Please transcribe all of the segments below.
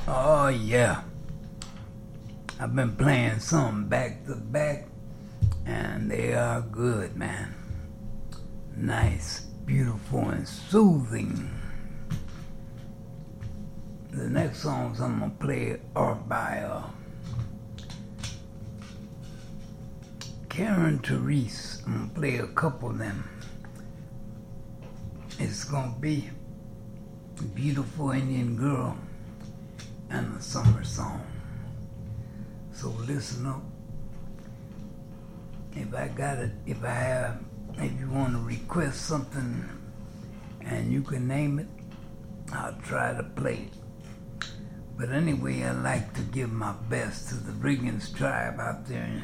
Oh yeah, I've been playing some back to back, and they are good, man. Nice, beautiful, and soothing. The next songs I'm gonna play are by Karen Therese. I'm gonna play a couple of them. It's gonna be Beautiful Indian Girl and a summer song. So listen up. If you want to request something and you can name it, I'll try to play it. But anyway, I like to give my best to the Riggins tribe out there.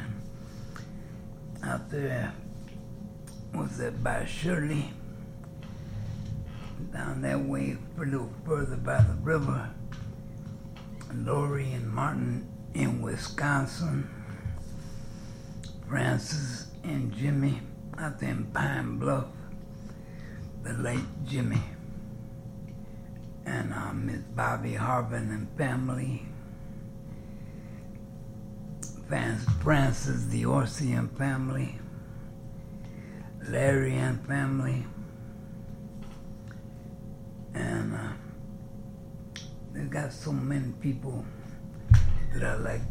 What's that, by Shirley? Down that way, a little further by the river. Lori and Martin in Wisconsin. Francis and Jimmy out there in Pine Bluff. The late Jimmy. And Miss Bobby Harvin and family. Francis the Orsi and family. Larry and family. And they've got so many people that I like